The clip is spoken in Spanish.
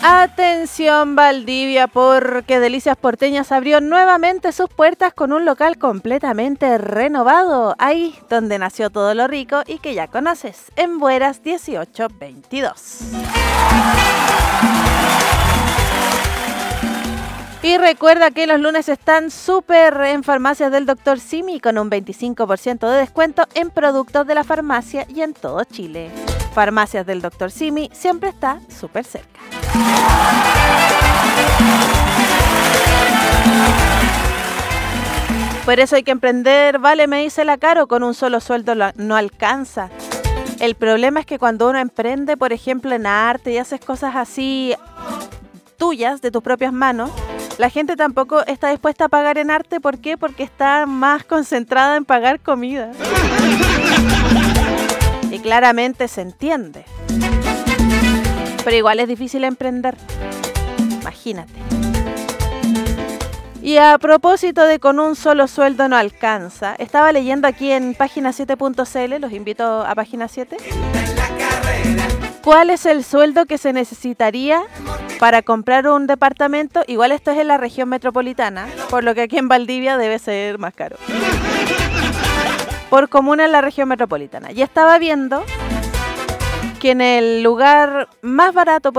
Atención Valdivia, porque Delicias Porteñas abrió nuevamente sus puertas con un local completamente renovado, ahí donde nació todo lo rico y que ya conoces, en Bueras 1822. Y recuerda que los lunes están súper en Farmacias del Dr. Simi con un 25% de descuento en productos de la farmacia y en todo Chile. Farmacias del Dr. Simi siempre está súper cerca. Por eso hay que emprender, vale, me dice la Caro, con un solo sueldo no alcanza. El problema es que cuando uno emprende, por ejemplo, en arte y haces cosas así tuyas, de tus propias manos, la gente tampoco está dispuesta a pagar en arte. ¿Por qué? Porque está más concentrada en pagar comida. Y claramente se entiende. Pero igual es difícil emprender. Imagínate. Y a propósito de con un solo sueldo no alcanza, estaba leyendo aquí en página7.cl, los invito a página 7. ¿Cuál es el sueldo que se necesitaría para comprar un departamento? Igual esto es en la región metropolitana, por lo que aquí en Valdivia debe ser más caro. Por comuna en la región metropolitana. Y estaba viendo que en el lugar más barato,